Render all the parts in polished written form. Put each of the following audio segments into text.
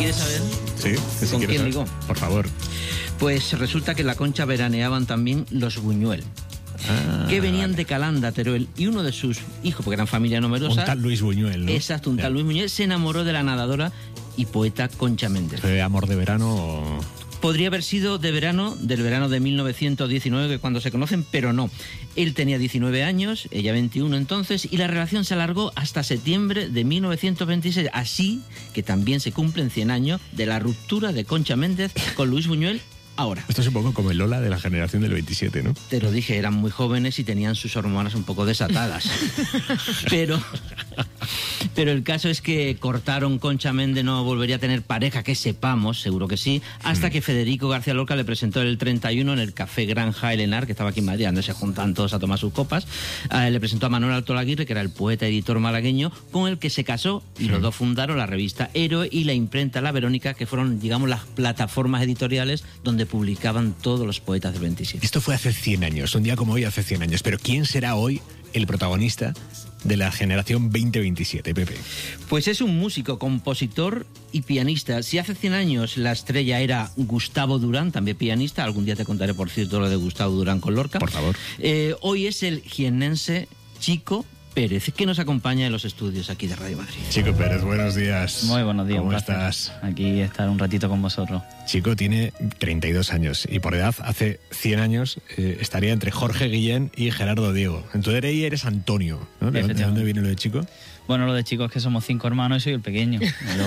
¿Quieres saber? Sí, ¿Con quién ligó? Por favor. Pues resulta que en la Concha veraneaban también los Buñuel, que venían de Calanda, Teruel, y uno de sus hijos, porque eran familia numerosa... Un tal Luis Buñuel, ¿no? Exacto, un tal Luis Buñuel se enamoró de la nadadora y poeta Concha Méndez. ¿Fue amor de verano o...? Podría haber sido del verano de 1919, que cuando se conocen, pero no. Él tenía 19 años, ella 21 entonces, y la relación se alargó hasta septiembre de 1926. Así que también se cumplen 100 años de la ruptura de Concha Méndez con Luis Buñuel ahora. Esto es un poco como el Lola de la generación del 27, ¿no? Te lo dije, eran muy jóvenes y tenían sus hormonas un poco desatadas. Pero el caso es que cortaron. Concha Méndez no volvería a tener pareja, que sepamos, seguro que sí, hasta que Federico García Lorca le presentó el 31 en el Café Granja Elenar, que estaba aquí en Madrid, donde se juntan todos a tomar sus copas. Le presentó a Manuel Alto Laguirre, que era el poeta editor malagueño, con el que se casó, y los dos fundaron la revista Héroe y la imprenta La Verónica, que fueron, digamos, las plataformas editoriales donde publicaban todos los poetas del 27. Esto fue hace 100 años, un día como hoy hace 100 años. Pero ¿quién será hoy el protagonista de la generación 2027, Pepe? Pues es un músico, compositor y pianista. Si hace 100 años la estrella era Gustavo Durán, también pianista, algún día te contaré, por cierto, lo de Gustavo Durán con Lorca. Por favor. Hoy es el jiennense Chico Pérez, que nos acompaña en los estudios aquí de Radio Madrid. Chico Pérez, buenos días. Muy buenos días. ¿Cómo estás? Aquí estar un ratito con vosotros. Chico tiene 32 años y por edad, hace 100 años, estaría entre Jorge Guillén y Gerardo Diego. Entonces ahí eres Antonio, ¿no? ¿De dónde viene lo de Chico? Bueno, lo de Chico es que somos 5 hermanos y soy el pequeño.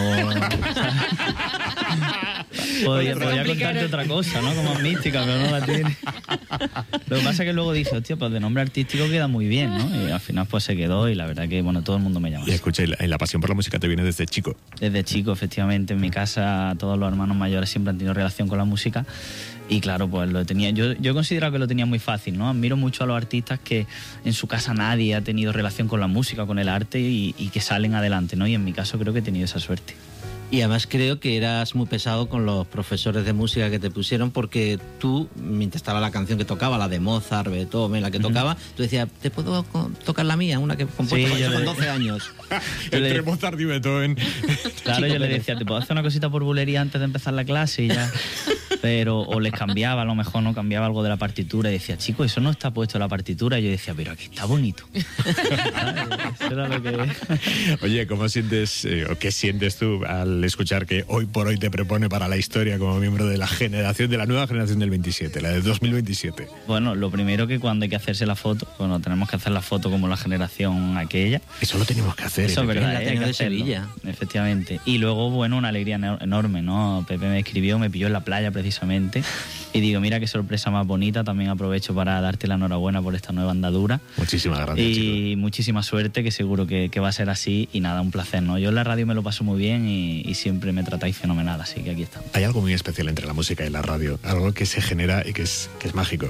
Podría contarte otra cosa, ¿no? Como mística, pero no la tiene. Lo que pasa es que luego dice, hostia, pues de nombre artístico queda muy bien, ¿no? Y al final pues se quedó y la verdad que, bueno, todo el mundo me llama. Y escucha, y la pasión por la música te viene desde chico. Desde chico, efectivamente. En mi casa todos los hermanos mayores siempre han tenido relación con la música y claro, pues lo tenía. Yo he considerado que lo tenía muy fácil, ¿no? Admiro mucho a los artistas que en su casa nadie ha tenido relación con la música, con el arte y que salen adelante, ¿no? Y en mi caso creo que he tenido esa suerte. Y además creo que eras muy pesado con los profesores de música que te pusieron, porque tú, mientras estaba la canción que tocaba, la de Mozart, Beethoven, la que tocaba, tú decías, ¿te puedo tocar la mía? Una que compuesto con 12 años. Entre Mozart y Beethoven. Claro, yo le decía, ¿te puedo hacer una cosita por bulería antes de empezar la clase? Y ya... Pero, o les cambiaba, a lo mejor no cambiaba algo de la partitura y decía, chico, eso no está puesto en la partitura. Y yo decía, pero aquí está bonito. Eso era lo que... Oye, ¿cómo sientes o qué sientes tú al escuchar que hoy por hoy te propone para la historia como miembro de la generación, de la nueva generación del 27, la de 2027? Bueno, lo primero que cuando hay que hacerse la foto, bueno, tenemos que hacer la foto como la generación aquella. Eso lo tenemos que hacer. Eso es verdad, hay que de Sevilla. Efectivamente. Y luego, bueno, una alegría enorme, ¿no? Pepe me escribió, me pilló en la playa precisamente. Y digo, mira qué sorpresa más bonita. También aprovecho para darte la enhorabuena por esta nueva andadura. Muchísimas gracias, y chico. Muchísima suerte, que seguro que va a ser así. Y nada, un placer, ¿no? Yo en la radio me lo paso muy bien y siempre me tratáis fenomenal, así que aquí estamos. Hay algo muy especial entre la música y la radio, algo que se genera y que es mágico.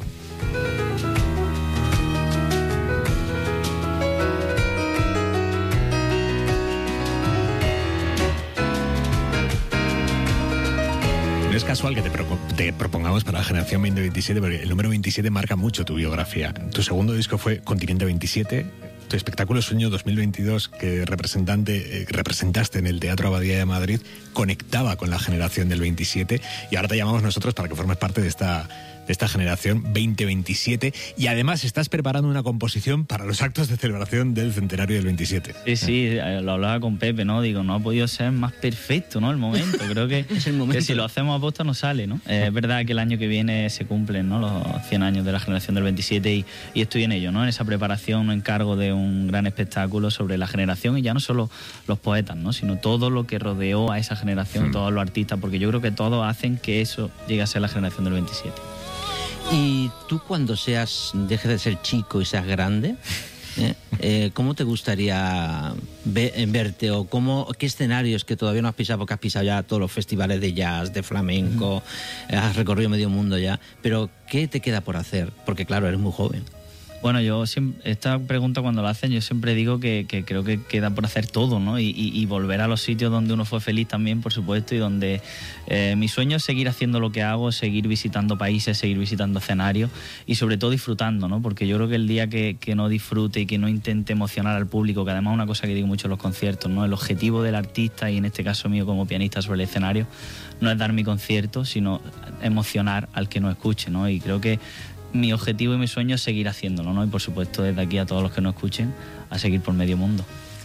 No es casual que te propongamos para la generación 2027, porque el número 27 marca mucho tu biografía. Tu segundo disco fue Continente 27, tu espectáculo Sueño 2022, que representaste en el Teatro Abadía de Madrid, conectaba con la generación del 27, y ahora te llamamos nosotros para que formes parte de esta generación 2027, y además estás preparando una composición para los actos de celebración del centenario del 27. Sí, lo hablaba con Pepe, ¿no? Digo, no ha podido ser más perfecto, ¿no? El momento, creo que, es el momento. Que si lo hacemos a posta no sale, ¿no? Es verdad que el año que viene se cumplen, ¿no? Los 100 años de la generación del 27 y estoy en ello, ¿no? En esa preparación me encargo de un gran espectáculo sobre la generación, y ya no solo los poetas, ¿no? Sino todo lo que rodeó a esa generación, todos los artistas, porque yo creo que todos hacen que eso llegue a ser la generación del 27. Y tú, cuando dejes de ser chico y seas grande, ¿cómo te gustaría verte? ¿O qué escenarios que todavía no has pisado? Porque has pisado ya todos los festivales de jazz, de flamenco, has recorrido medio mundo ya. Pero ¿qué te queda por hacer? Porque claro, eres muy joven. Bueno, yo siempre, esta pregunta cuando la hacen, yo siempre digo que creo que queda por hacer todo, ¿no? Y volver a los sitios donde uno fue feliz también, por supuesto, y donde mi sueño es seguir haciendo lo que hago, seguir visitando países, seguir visitando escenarios y sobre todo disfrutando, ¿no? Porque yo creo que el día que no disfrute y que no intente emocionar al público, que además es una cosa que digo mucho en los conciertos, ¿no? El objetivo del artista, y en este caso mío como pianista sobre el escenario, no es dar mi concierto, sino emocionar al que no escuche, ¿no? Y creo que mi objetivo y mi sueño es seguir haciéndolo, ¿no? Y por supuesto desde aquí a todos los que nos escuchen, a seguir por medio mundo.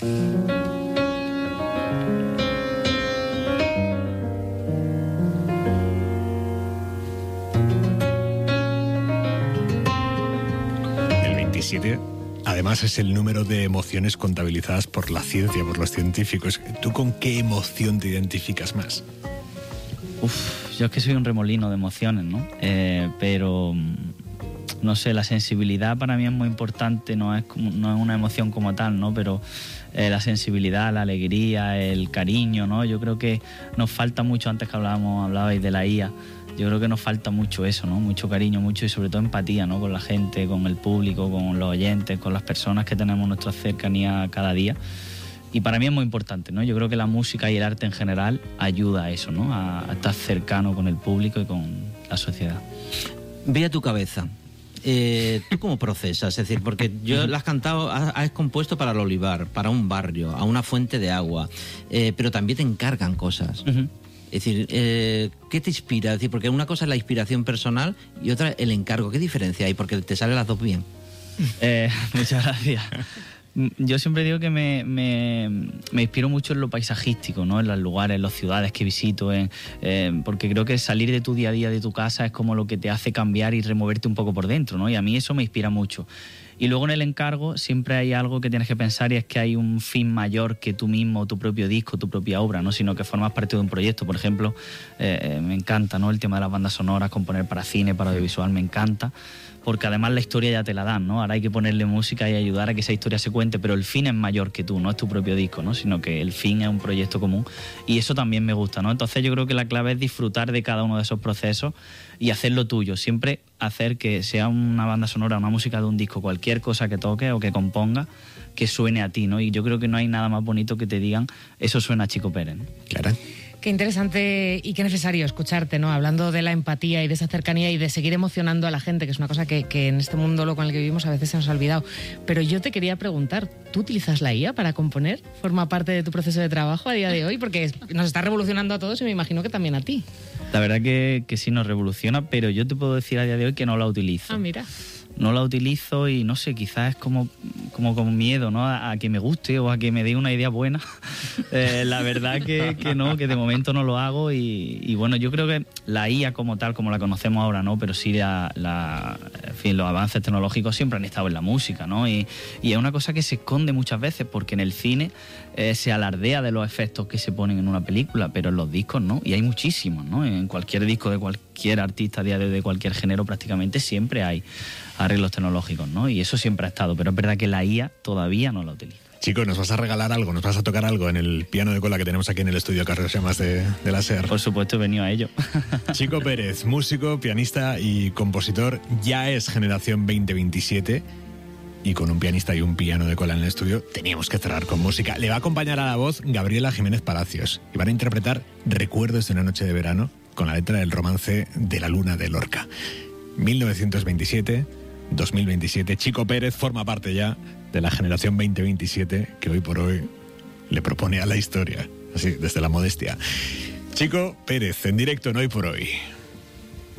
El 27, además, es el número de emociones contabilizadas por la ciencia, por los científicos. ¿Tú con qué emoción te identificas más? Yo es que soy un remolino de emociones, ¿no? Pero no sé, la sensibilidad para mí es muy importante, no es una emoción como tal, ¿no? Pero la sensibilidad, la alegría, el cariño, ¿no? Yo creo que nos falta mucho, antes que hablabais de la IA, yo creo que nos falta mucho eso, ¿no? Mucho cariño, mucho y sobre todo empatía, ¿no? Con la gente, con el público, con los oyentes, con las personas que tenemos en nuestra cercanía cada día. Y para mí es muy importante, ¿no? Yo creo que la música y el arte en general ayuda a eso, ¿no? A estar cercano con el público y con la sociedad. Ve a tu cabeza. ¿Tú cómo procesas? Es decir, porque yo la has cantado, has compuesto para el olivar, para un barrio, a una fuente de agua, pero también te encargan cosas. Es decir, ¿qué te inspira? Es decir, porque una cosa es la inspiración personal y otra el encargo. ¿Qué diferencia hay? Porque te salen las dos bien. Muchas gracias. Yo siempre digo que me inspiro mucho en lo paisajístico, ¿no? En los lugares, en las ciudades que visito, porque creo que salir de tu día a día, de tu casa, es como lo que te hace cambiar y removerte un poco por dentro, ¿no? Y a mí eso me inspira mucho. Y luego en el encargo siempre hay algo que tienes que pensar, y es que hay un fin mayor que tú mismo, tu propio disco, tu propia obra, ¿no? Sino que formas parte de un proyecto. Por ejemplo, me encanta, ¿no? El tema de las bandas sonoras, componer para cine, para audiovisual, me encanta. Porque además la historia ya te la dan, ¿no? Ahora hay que ponerle música y ayudar a que esa historia se cuente, pero el fin es mayor que tú, no es tu propio disco, ¿no? Sino que el fin es un proyecto común, y eso también me gusta, ¿no? Entonces yo creo que la clave es disfrutar de cada uno de esos procesos y hacerlo tuyo, siempre hacer que sea una banda sonora, una música de un disco, cualquier cosa que toque o que componga, que suene a ti, ¿no? Y yo creo que no hay nada más bonito que te digan, eso suena a Chico Pérez, ¿no? Claro. Qué interesante y qué necesario escucharte, ¿no? Hablando de la empatía y de esa cercanía y de seguir emocionando a la gente, que es una cosa que en este mundo loco en el que vivimos a veces se nos ha olvidado. Pero yo te quería preguntar, ¿tú utilizas la IA para componer? ¿Forma parte de tu proceso de trabajo a día de hoy? Porque nos está revolucionando a todos y me imagino que también a ti. La verdad que sí nos revoluciona, pero yo te puedo decir a día de hoy que no la utilizo. Ah, mira. No la utilizo y no sé, quizás es como con miedo, ¿no? A que me guste o a que me dé una idea buena. La verdad que no, que de momento no lo hago y bueno, yo creo que la IA como tal, como la conocemos ahora, ¿no? Pero sí en fin, los avances tecnológicos siempre han estado en la música, ¿no? Y es una cosa que se esconde muchas veces porque en el cine se alardea de los efectos que se ponen en una película, pero en los discos no, y hay muchísimos, ¿no? En cualquier disco de cualquier artista a día de hoy, de cualquier género, prácticamente siempre hay arreglos tecnológicos, ¿no? Y eso siempre ha estado, pero es verdad que la IA todavía no la utiliza. Chicos, ¿nos vas a regalar algo? ¿Nos vas a tocar algo en el piano de cola que tenemos aquí en el estudio Carlos Llamas de la SER? Por supuesto, he venido a ello. Chico Pérez, músico, pianista y compositor, ya es generación 2027 y con un pianista y un piano de cola en el estudio teníamos que cerrar con música. Le va a acompañar a la voz Gabriela Jiménez Palacios y van a interpretar Recuerdos de una noche de verano con la letra del romance de la luna de Lorca. 1927, 2027, Chico Pérez forma parte ya de la generación 2027 que hoy por hoy le propone a la historia, así desde la modestia. Chico Pérez en directo en Hoy por Hoy.